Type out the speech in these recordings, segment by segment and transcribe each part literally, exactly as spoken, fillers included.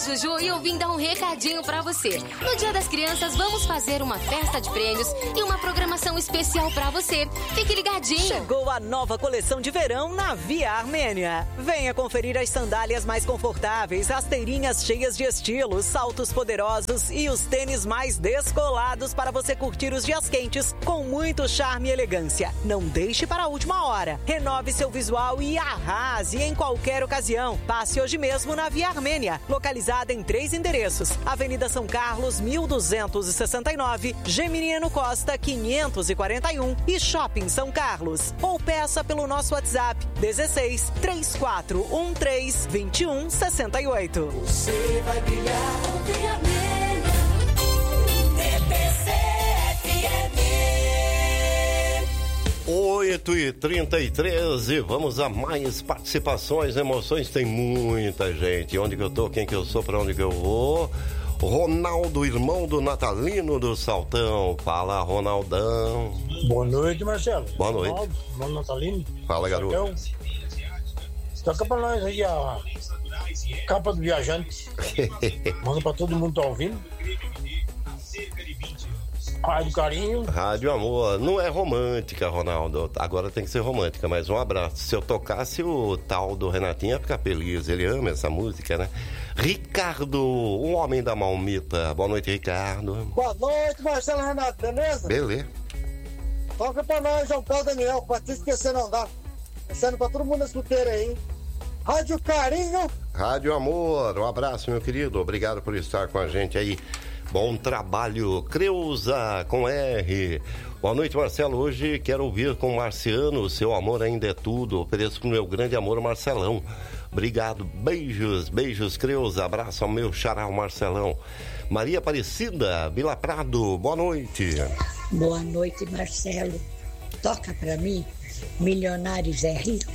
Juju e eu vim dar um recadinho pra você. No Dia das Crianças, vamos fazer uma festa de prêmios e uma programação especial pra você. Fique ligadinho. Chegou a nova coleção de verão na Via Armênia. Venha conferir as sandálias mais confortáveis, rasteirinhas cheias de estilo, saltos poderosos e os tênis mais descolados para você curtir os dias quentes com muito charme e elegância. Não deixe para a última hora. Renove seu visual e arrase em qualquer ocasião. Passe hoje mesmo na Via Armênia, localizada em três endereços: Avenida São Carlos, mil duzentos e sessenta e nove, Geminiano Costa, quinhentos e quarenta e um e Shopping São Carlos. Ou peça pelo nosso WhatsApp dezesseis, três quatro um três, vinte e um, sessenta e oito. Você vai brilhar com Via Armênia. D B C F M. oito e trinta e três e vamos a mais participações, emoções, tem muita gente. Onde que eu tô, quem que eu sou, pra onde que eu vou? Ronaldo, irmão do Natalino do Saltão. Fala, Ronaldão. Boa noite, Marcelo. Boa noite. Ronaldo, irmão do Natalino. Fala, garoto. Saltão. Toca pra nós aí a capa do viajante. Manda pra todo mundo que tá ouvindo. Rádio Carinho. Rádio Amor. Não é romântica, Ronaldo. Agora tem que ser romântica, mas um abraço. Se eu tocasse o tal do Renatinho, ia ficar feliz. Ele ama essa música, né? Ricardo, o homem da Malmita. Boa noite, Ricardo. Boa noite, Marcelo Renato, beleza? Beleza. Toca pra nós, João Paulo Daniel. Pra te esquecer não dá. Pensando pra todo mundo escuteiro aí, hein? Rádio Carinho. Rádio Amor. Um abraço, meu querido. Obrigado por estar com a gente aí. Bom trabalho, Creuza com R. Boa noite, Marcelo. Hoje quero ouvir com o Marciano, Seu Amor Ainda É Tudo. Ofereço pro meu grande amor, Marcelão. Obrigado, beijos, beijos, Creuza. Abraço ao meu xará, o Marcelão. Maria Aparecida, Vila Prado, boa noite. Boa noite, Marcelo. Toca pra mim, Milionários é Rico.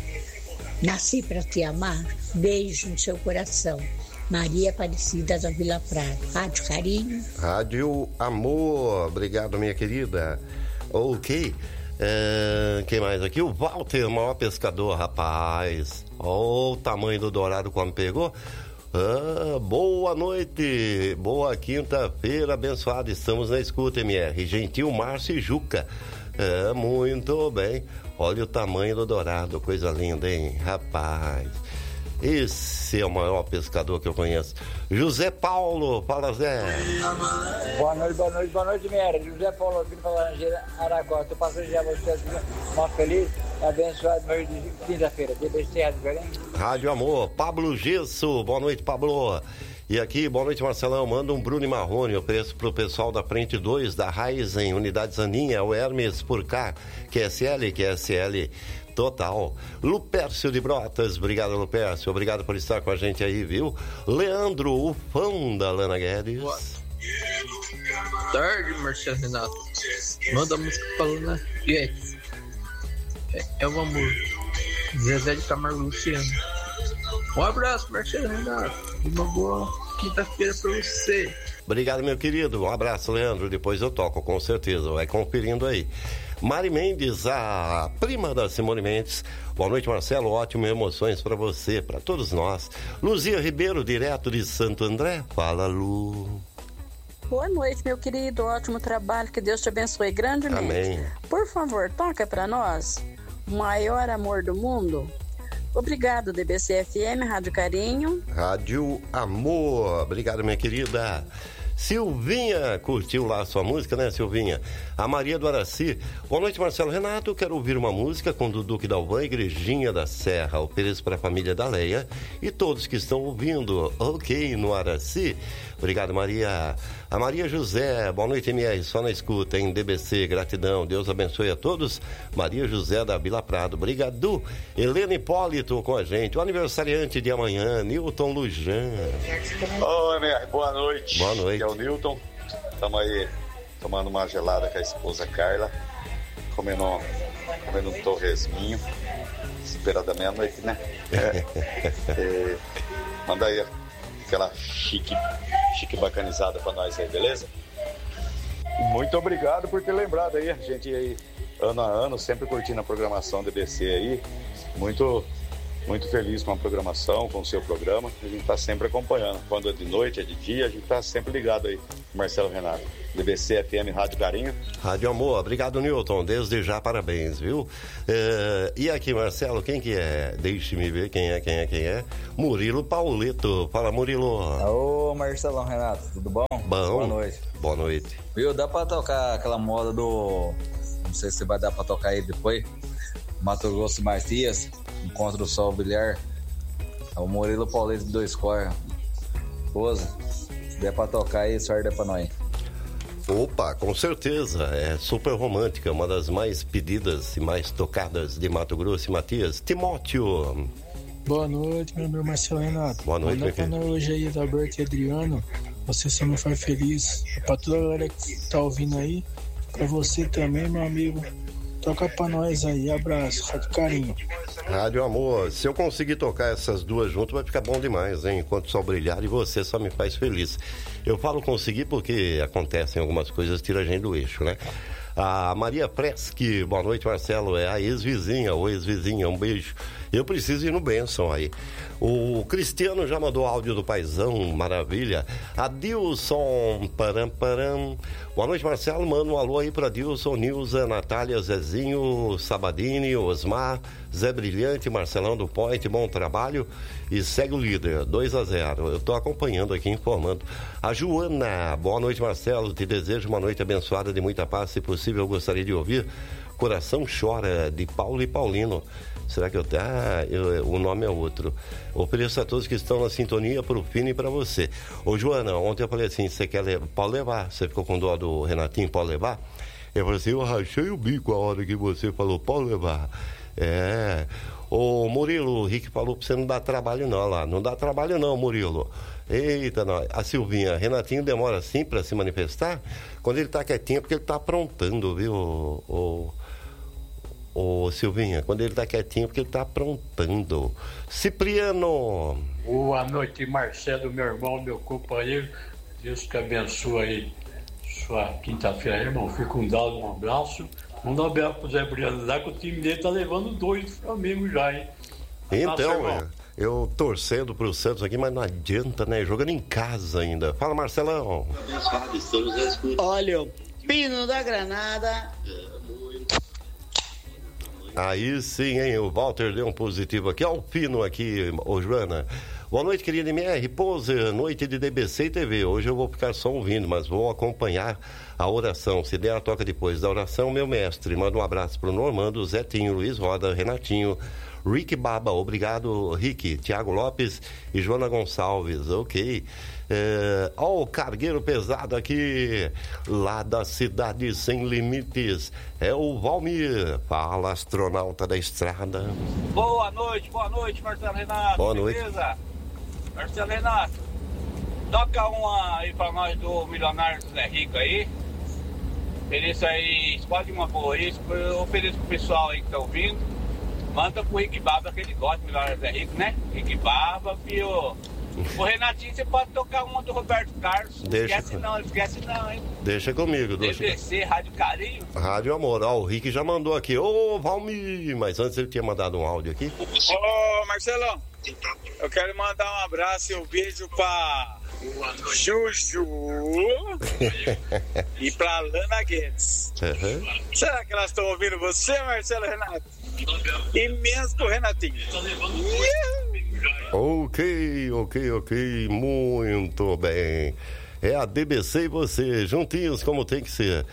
Nasci pra te amar, beijo no seu coração. Maria Aparecida da Vila Prado. Rádio Carinho. Rádio Amor. Obrigado, minha querida. Ok. É, quem mais aqui? O Walter, maior pescador, rapaz. Olha o tamanho do dourado como pegou. Ah, boa noite. Boa quinta-feira abençoada. Estamos na escuta, M R. Gentil, Márcio e Juca. É, muito bem. Olha o tamanho do dourado. Coisa linda, hein? Rapaz. Esse é o maior pescador que eu conheço. José Paulo, fala, Zé. Boa noite, boa noite, boa noite, Mera. José Paulo, aqui para Laranjeira, Aragó. Tô passando já vocês uma feliz e abençoado noite de quinta-feira. D B C Rádio Belém. Rádio Amor, Pablo Gesso, boa noite, Pablo. E aqui, boa noite, Marcelão. Manda um Bruno e Marrone, ofereço pro pessoal da Frente dois, da Raizen, Unidade Zaninha, o Hermes por cá, Q S L, Q S L. Total. Lupércio de Brotas, obrigado, Lupércio, obrigado por estar com a gente aí, viu? Leandro, o fã da Lana Guedes. Boa tarde, Marcelo Renato. Manda a música pra Lana Guedes. É, é o amor. Zezé de Camargo Luciano. Um abraço, Marcelo Renato. E uma boa quinta-feira pra você. Obrigado, meu querido. Um abraço, Leandro. Depois eu toco, com certeza. Vai conferindo aí. Mari Mendes, a prima da Simone Mendes. Boa noite, Marcelo. Ótimo, emoções para você, para todos nós. Luzia Ribeiro, direto de Santo André. Fala, Lu. Boa noite, meu querido. Ótimo trabalho. Que Deus te abençoe grandemente. Amém. Por favor, toca para nós O Maior Amor do Mundo. Obrigado, D B C F M, Rádio Carinho. Rádio Amor. Obrigado, minha querida. Silvinha, curtiu lá a sua música, né, Silvinha? A Maria do Araci. Boa noite, Marcelo Renato. Quero ouvir uma música com Dudu Dalvan, Igrejinha da Serra. Ofereço para a família da Leia e todos que estão ouvindo. Ok, no Araci. Obrigado, Maria. A Maria José. Boa noite, M R. Só na escuta, em D B C. Gratidão. Deus abençoe a todos. Maria José da Vila Prado. Obrigado. Helena Hipólito com a gente. O aniversariante de amanhã, Nilton Lujan. Oi, M R. Boa noite. Boa noite. Aqui é o Nilton. Estamos aí tomando uma gelada com a esposa Carla. Comendo, comendo um torresminho. Esperada da meia-noite, né? É. É. Manda aí aquela chique, chique bacanizada pra nós aí, beleza? Muito obrigado por ter lembrado aí. A gente aí, ano a ano, sempre curtindo a programação do D B C aí. Muito muito feliz com a programação, com o seu programa. A gente está sempre acompanhando. Quando é de noite, é de dia, a gente está sempre ligado aí. Marcelo Renato, D B C F M Rádio Carinho. Rádio Amor, obrigado, Newton. Desde já, parabéns, viu? É, e aqui, Marcelo, quem que é? Deixe-me ver quem é, quem é, quem é. Murilo Pauleto. Fala, Murilo. Ô, Marcelão Renato, tudo bom? Bom. Boa noite. Boa noite. Viu, dá pra tocar aquela moda do... Não sei se vai dar pra tocar aí depois. Mato Grosso e Matias, Encontro do Sol Bilhar. É o Murilo Pauleto de dois cor. Esposa, se der pra tocar aí, sorte é pra nós. Opa, com certeza, é super romântica, uma das mais pedidas e mais tocadas de Mato Grosso e Matias. Timóteo. Boa noite, meu amigo Marcelo Renato. Boa noite, meu querido. Hoje aí, Adalberto e Adriano, você só me faz feliz. É pra toda a galera que tá ouvindo aí, pra você também, meu amigo. Toca pra nós aí, abraço, Rádio Carinho. Rádio Amor, se eu conseguir tocar essas duas juntas vai ficar bom demais, hein? Enquanto o sol brilhar e você só me faz feliz. Eu falo conseguir porque acontecem algumas coisas, tira a gente do eixo, né? A Maria Presque, boa noite, Marcelo, é a ex-vizinha ou ex-vizinha, um beijo. Eu preciso ir no Benção aí. O Cristiano já mandou áudio do paizão, maravilha. Adilson, param, param. Boa noite, Marcelo, manda um alô aí pra Adilson, Nilza, Natália, Zezinho, Sabadini, Osmar, Zé Brilhante, Marcelão do Point, bom trabalho. E segue o líder, dois a zero. Eu tô acompanhando aqui, informando. A Joana, boa noite, Marcelo, te desejo uma noite abençoada de muita paz. Se possível, eu gostaria de ouvir Coração Chora, de Paulo e Paulino. Será que eu tenho? Ah, eu, o nome é outro. Ofereço a todos que estão na sintonia pro Fino e pra você. Ô, Joana, ontem eu falei assim, você quer levar? Pode levar. Você ficou com dó do Renatinho, pode levar? Eu falei assim, eu rachei o bico a hora que você falou, pode levar. É. Ô, Murilo, o Rick falou pra você não dar trabalho não lá. Não dá trabalho não, Murilo. Eita, não. A Silvinha, Renatinho demora assim pra se manifestar? Quando ele tá quietinho é porque ele tá aprontando, viu, ô... ô... Ô, Silvinha, quando ele tá quietinho, porque ele tá aprontando. Cipriano. Boa noite, Marcelo, meu irmão, meu companheiro. Deus te abençoe aí sua quinta-feira, irmão. Fica com dado, um abraço. Manda um abraço pro Zé Briano lá, que o time dele tá levando dois do Flamengo já, hein? Então, é, eu torcendo pro Santos aqui, mas não adianta, né? Jogando em casa ainda. Fala, Marcelão. Olha, o Pino da Granada. Aí sim, hein? O Walter deu um positivo aqui. Olha o Pino aqui, ô Joana. Boa noite, querida M R. Pose, noite de D B C e T V. Hoje eu vou ficar só ouvindo, mas vou acompanhar a oração. Se der a toca depois da oração, meu mestre. Manda um abraço pro Normando, Zetinho, Luiz Roda, Renatinho, Rick Baba. Obrigado, Rick. Tiago Lopes e Joana Gonçalves. Ok. É, ó, o cargueiro pesado aqui, lá da Cidade Sem Limites, é o Valmir. Fala, astronauta da estrada. Boa noite, boa noite, Marcelo Renato. Boa noite. Beleza? Marcelo Renato, toca uma aí pra nós do Milionário Zé Rico aí. Ofereço aí, pode uma boa isso, eu ofereço pro pessoal aí que tá ouvindo. Manda pro Rick Baba, que ele gosta do Milionário Zé Rico, né? Rick Baba, fio. O Renatinho, você pode tocar uma do Roberto Carlos. Não Deixa esquece não, esquece não, hein? Deixa comigo. D B C, deixa... Rádio Carinho. Rádio Amor. Ó, o Rick já mandou aqui. Ô, Valmir! Mas antes ele tinha mandado um áudio aqui. Ô, Marcelão, eu quero mandar um abraço e um beijo pra Juju e pra Lana Guedes. Uhum. Será que elas estão ouvindo você, Marcelo Renato? E mesmo com o Renatinho. Ok, ok, ok, muito bem. É a D B C e você, juntinhos como tem que ser.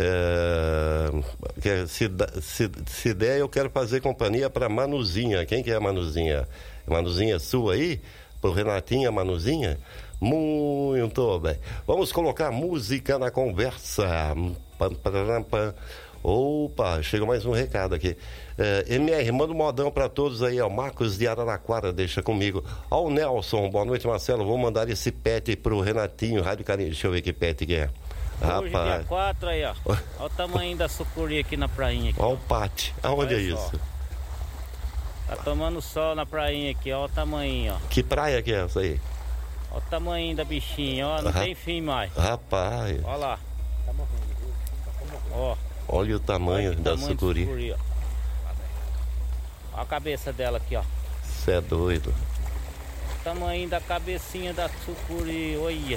É, se, se, se der, eu quero fazer companhia para Manuzinha. Quem que é a Manuzinha? Manuzinha sua aí? Pro Renatinho, a Manuzinha? Muito bem. Vamos colocar música na conversa. Pam, pam, pam. Opa, chegou mais um recado aqui. É, M R, manda um modão pra todos aí, ó. Marcos de Araraquara, deixa comigo. Ó, o Nelson, boa noite, Marcelo. Vou mandar esse pet pro Renatinho, Rádio Carinho. Deixa eu ver que pet que é. Hoje, rapaz. dia quatro aí, ó. Olha o tamanho da sucuri aqui na prainha. Aqui, ó, ó o pate. Aonde olha é só. isso? Tá tomando sol na prainha aqui, ó o tamanho, ó. Que praia que é essa aí? Ó o tamanho da bichinha, ó. Não Ra- tem fim mais. Rapaz. Ó lá. Tá morrendo, viu? Tá morrendo. Ó. Olha o tamanho Olha da tamanho sucuri. sucuri ó. Ó a cabeça dela aqui, ó. Você é doido. Tamanho da cabecinha da sucuri, olha.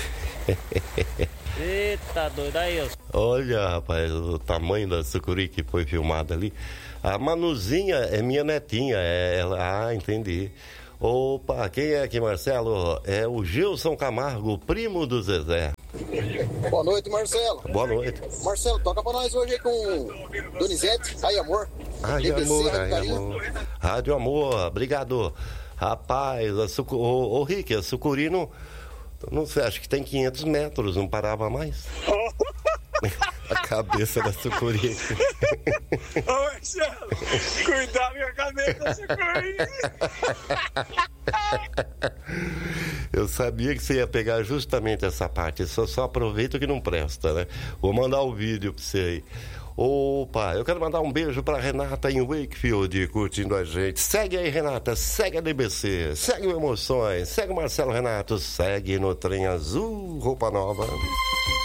Eita, doido, aí, ó. Olha, rapaz, o tamanho da sucuri que foi filmada ali. A Manuzinha é minha netinha, é ela. Ah, entendi. Opa, quem é aqui, Marcelo? É o Gilson Camargo, primo do Zezé. Boa noite, Marcelo. Boa noite. Marcelo, toca pra nós hoje aí com Donizete. Aí, amor. Ai, D B C, amor, Rádio ai, amor. Rádio Amor, obrigado. Rapaz, a sucu... ô, ô Rick, a sucuri não, não sei, acho que tem quinhentos metros, não parava mais. A cabeça da sucuri. Ô, Marcelo, cuidado com a cabeça da sucuri. Eu sabia que você ia pegar justamente essa parte, só, só aproveita que não presta, né? Vou mandar o vídeo pra você aí. Opa, eu quero mandar um beijo pra Renata em Wakefield, curtindo a gente. Segue aí, Renata, segue a D B C, segue o Emoções, segue o Marcelo Renato, segue no Trem Azul, Roupa Nova.